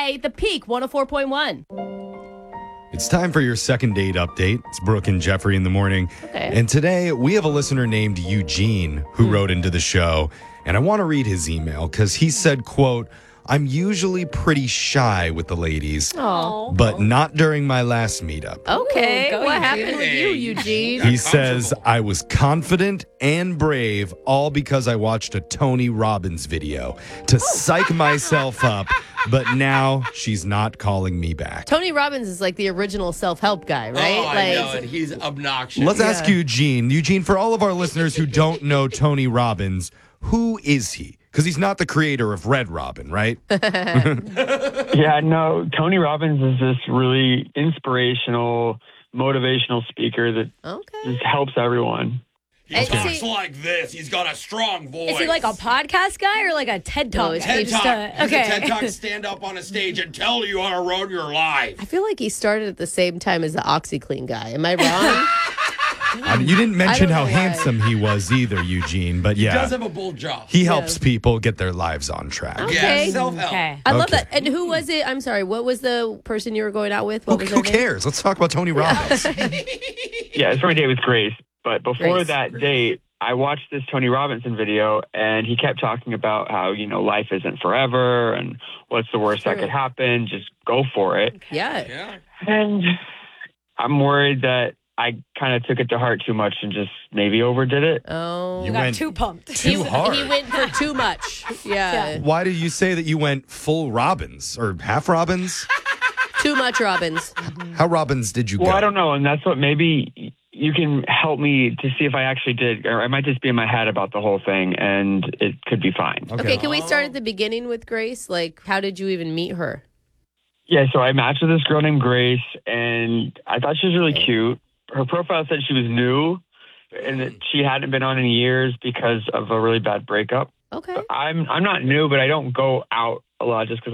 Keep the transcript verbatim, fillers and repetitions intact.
by The Peak one oh four point one. It's time for your second date update. It's Brooke and Jeffrey in the morning. Okay. And today we have a listener named Eugene who Hmm. wrote into the show. And I want to read his email because he said, quote, I'm usually pretty shy with the ladies, Oh. but not during my last meetup. Okay. Ooh, go what Eugene. happened with you, Eugene? He says, I was confident and brave, all because I watched a Tony Robbins video to psych myself up, but now she's not calling me back. Tony Robbins is like the original self-help guy, right? Oh, I like, know it. He's obnoxious. Let's ask Yeah. Eugene. Eugene, for all of our listeners who don't know Tony Robbins, who is he? Because he's not the creator of Red Robin, right? Yeah, no, Tony Robbins is this really inspirational, motivational speaker that Okay. just helps everyone. He And talks see- like this. He's got a strong voice. Is he like a podcast guy or like a TED Talk? No, it's guy? TED Just Talk. a- He's okay. a TED Talk stand up on a stage and tell you how to run your life. I feel like he started at the same time as the OxyClean guy. Am I wrong? Um, you didn't mention don't how know why. handsome he was either, Eugene, but He yeah. does have a bold jaw. He helps people get their lives on track. Okay. Yeah, self-help. Okay. I love Okay. that. And who was it? I'm sorry. What was the person you were going out with? Who, What was who their name? cares? Let's talk about Tony Robbins. Yeah, it's my date with Grace. But before Grace. that date, I watched this Tony Robinson video, and he kept talking about how, you know, life isn't forever, and what's the worst that True. could happen? Just go for it. Yeah. Yeah. And I'm worried that I kind of took it to heart too much and just maybe overdid it. Oh. You You got went too pumped. too he, hard. he went for too much. Yeah. Why did you say that you went full Robbins or half Robbins? Too much Robbins. How Robbins did you Well, go? I don't know, and that's what maybe you can help me to see if I actually did, or I might just be in my head about the whole thing, and it could be fine. Okay, can we start at the beginning with Grace? Like, how did you even meet her? Yeah, so I matched with this girl named Grace, and I thought she was really cute. Her profile said she was new, and that she hadn't been on in years because of a really bad breakup. Okay. I'm I'm not new, but I don't go out a lot just because